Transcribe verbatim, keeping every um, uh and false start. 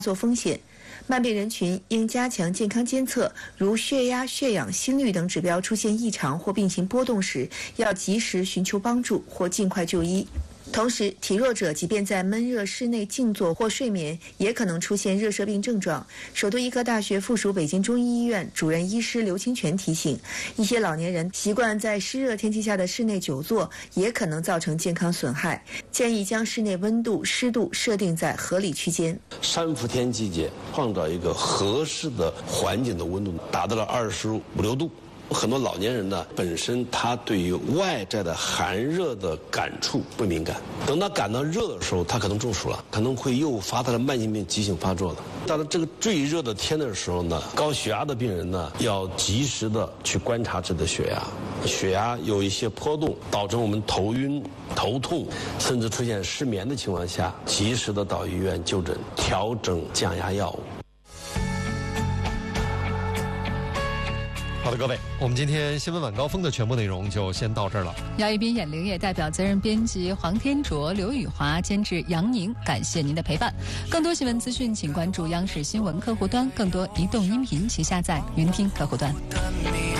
作风险。慢病人群应加强健康监测，如血压、血氧、心率等指标出现异常或病情波动时，要及时寻求帮助或尽快就医。同时，体弱者即便在闷热室内静坐或睡眠，也可能出现热射病症状。首都医科大学附属北京中医医院主任医师刘清泉提醒，一些老年人习惯在湿热天气下的室内久坐，也可能造成健康损害。建议将室内温度、湿度设定在合理区间。 山伏天季节，创造一个合适的环境的温度，达到了二十五六度。很多老年人呢，本身他对于外在的寒热的感触不敏感，等他感到热的时候，他可能中暑了，可能会诱发他的慢性病急性发作了。到了这个最热的天的时候呢，高血压的病人呢，要及时的去观察自己的血压，血压有一些波动，导致我们头晕、头痛，甚至出现失眠的情况下，及时的到医院就诊，调整降压药物。 好的，各位，我们今天新闻晚高峰的全部内容就先到这儿了。 姚一斌、演灵也代表责任编辑黄天卓、刘宇华，监制杨宁，感谢您的陪伴。更多新闻资讯，请关注央视新闻客户端，更多移动音频，请下载云听客户端。